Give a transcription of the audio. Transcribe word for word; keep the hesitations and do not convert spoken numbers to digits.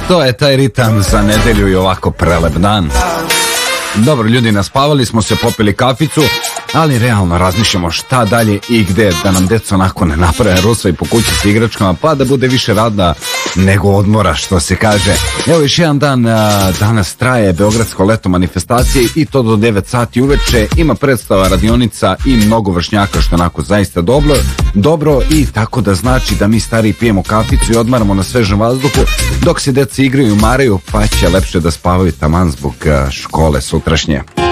To je taj ritam za nedelju i ovako prelep dan. Dobro, ljudi, naspavali smo se, popili kaficu, ali realno razmišljamo šta dalje i gde, da nam deca onako ne naprave rusa i po kući s igračkama, pa da bude više rada nego odmora, što se kaže. Evo još jedan dan, danas traje Beogradsko leto manifestacije i to do devet sati uveče, ima predstava, radionica i mnogo vršnjaka, što onako zaista dobro, dobro i tako da znači da mi stari pijemo kaficu i odmaramo na svežem vazduhu, dok se deca igraju i umaraju, pa će lepše da spavaju taman zbog škole sutrašnje.